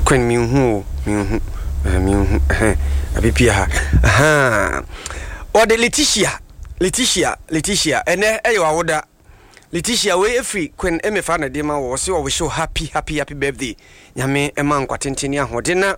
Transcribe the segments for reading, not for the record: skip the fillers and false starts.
Queen mihu abipia ha or the Letitia ene eyo awoda Letitia we free Queen Emefa na de ma wo se wo show happy birthday nyame ema nkwatenteni ahode na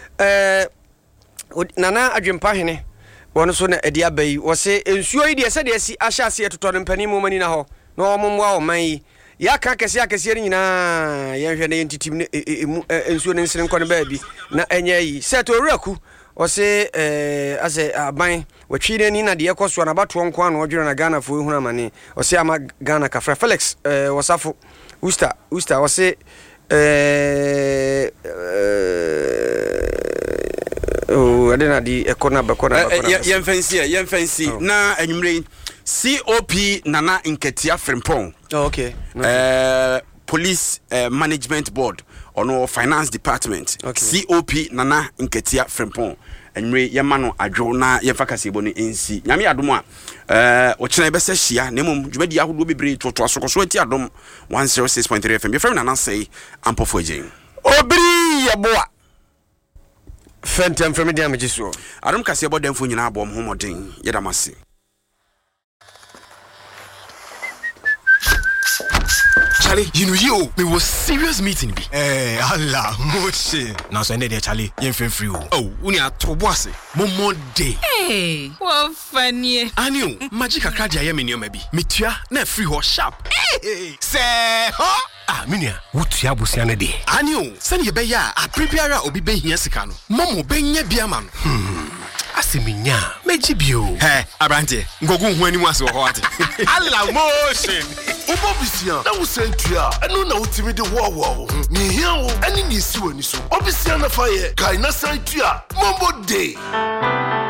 nana adwempa hene wono so na edi abai wo se ensuo yi de se de si ahyase etoto no mpani mo mani na ho na omomwa o man ya ka akese ni nyina yenhwe na yentitim ensuo ne nsene nkɔ ne baabi na enye yi set owuraku o se ase aban watwi ne ni na de ekoso na bato nko an odwere na Ghana fo ehunu amane o se ama Ghana kafra Felix wasafo Usta o se adena di ekona bakona yemfansi na anwumre COP Nana Nketia Frimpong. Okay. Police Management Board or Finance Department. Okay. COP Nana Nketia Frimpong. Anwumre yemano adwo na yemfakase boni ensi. Nyame adom a ochena be se hia na mom dwumadi ahodo bebre toto asokoso ati adom 106.3 FM. Your friend Nana say ampofo agin. Obri yeboa. Fentem from media magiso. Adom kase about dem fo nyina abom homodin yedamase. Charlie, you know you, we was serious meeting be. Allah, moche. Now so ended there, Charlie. You ain't free. Oh, uni a toboase. Momo day. Hey, what funny. Aniu, magic a card ya me maybe. Mitua na free ho sharp. Hey, say, huh? Ah, minia, what ya busiane de. Aniu, send ye be ya, a prepare obi be here sikano. Momo be nye biaman. Asiminya, mejibio. Hey, Abrante, ngogu hwani mu ase wo hoate. Allah motion. Obobisia, na wo sentua, eno na utimi de wo. Ni hia wo, ani ni si wani so. Obisia na fa ye, kai na sentua. Mombo day.